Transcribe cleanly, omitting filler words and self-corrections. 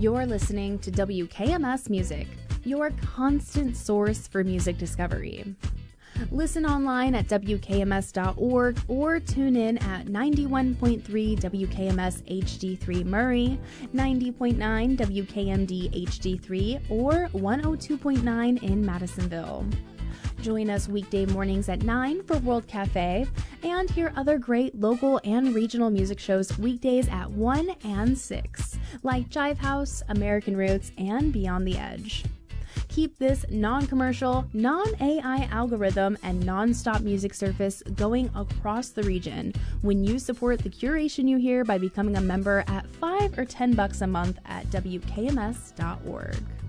You're listening to WKMS Music, your constant source for music discovery. Listen online at WKMS.org or tune in at 91.3 WKMS HD3 Murray, 90.9 WKMD HD3, or 102.9 in Madisonville. Join us weekday mornings at 9 for World Cafe, and hear other great local and regional music shows weekdays at 1 and 6, like Jive House, American Roots, and Beyond the Edge. Keep this non-commercial, non-AI algorithm and non-stop music service going across the region when you support the curation you hear by becoming a member at $5 or $10 a month at WKMS.org.